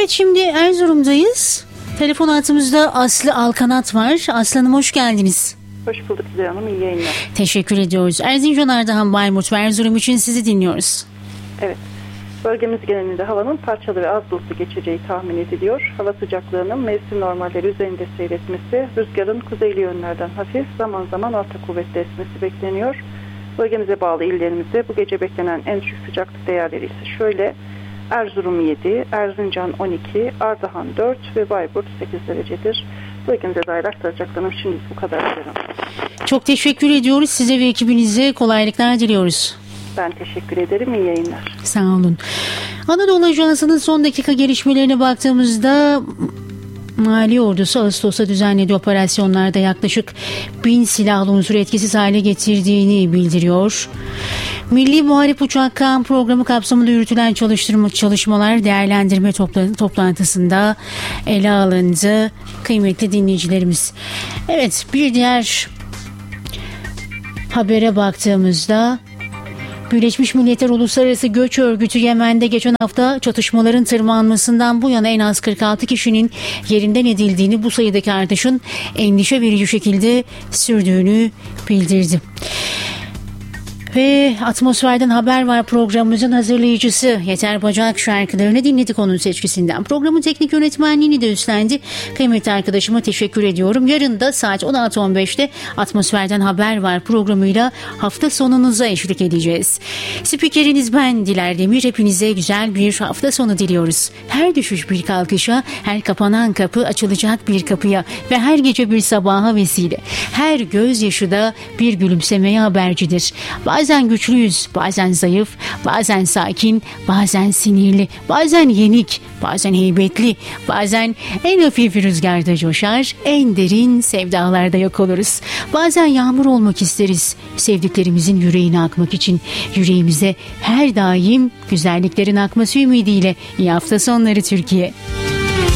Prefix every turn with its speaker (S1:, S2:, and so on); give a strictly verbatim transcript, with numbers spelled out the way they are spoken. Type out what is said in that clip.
S1: Evet, şimdi Erzurum'dayız. Telefon hattımızda Aslı Alkanat var. Aslı Hanım, hoş geldiniz.
S2: Hoş bulduk Züleyha Hanım, iyi yayınlar.
S1: Teşekkür ediyoruz. Erzincan, Ardahan, Baymurt ve Erzurum için sizi dinliyoruz.
S2: Evet, bölgemiz genelinde havanın parçalı ve az bulutlu geçeceği tahmin ediliyor. Hava sıcaklığının mevsim normalleri üzerinde seyretmesi, rüzgarın kuzeyli yönlerden hafif, zaman zaman orta kuvvetli esmesi bekleniyor. Bölgemize bağlı illerimizde bu gece beklenen en düşük sıcaklık değerleri ise şöyle: Erzurum yedi, Erzincan on iki, Ardahan dört ve Bayburt sekiz derecedir. Bölgemize dair aktaracaklarım şimdi bu kadar.
S1: Çok teşekkür ediyoruz. Size ve ekibinize kolaylıklar diliyoruz.
S2: Ben teşekkür ederim. İyi yayınlar.
S1: Sağ olun. Anadolu Ajansı'nın son dakika gelişmelerine baktığımızda Mali Ordusu Ağustos'ta düzenlediği operasyonlarda yaklaşık bin silahlı unsur etkisiz hale getirdiğini bildiriyor. Milli Muharip Uçak Kaan programı kapsamında yürütülen çalıştırma, çalışmalar değerlendirme topla, toplantısında ele alındı. Kıymetli dinleyicilerimiz. Evet, bir diğer habere baktığımızda Birleşmiş Milletler Uluslararası Göç Örgütü Yemen'de geçen hafta çatışmaların tırmanmasından bu yana en az kırk altı kişinin yerinden edildiğini, bu sayıdaki artışın endişe verici şekilde sürdüğünü bildirdi. Ve Atmosferden Haber Var programımızın hazırlayıcısı Yeter Bacak şarkılarını dinledik onun seçkisinden. Programın teknik yönetmenliğini de üstlendi. Kıymetli arkadaşıma teşekkür ediyorum. Yarın da saat on altı on beşte Atmosferden Haber Var programıyla hafta sonunuza eşlik edeceğiz. Spikeriniz ben Diler Demir. Hepinize güzel bir hafta sonu diliyoruz. Her düşüş bir kalkışa, her kapanan kapı açılacak bir kapıya ve her gece bir sabaha vesile. Her gözyaşı da bir gülümsemeye habercidir. Bazen güçlüyüz, bazen zayıf, bazen sakin, bazen sinirli, bazen yenik, bazen heybetli, bazen en hafif rüzgarda coşar, en derin sevdalarda yok oluruz. Bazen yağmur olmak isteriz, sevdiklerimizin yüreğine akmak için. Yüreğimize her daim güzelliklerin akması ümidiyle. İyi hafta sonları Türkiye.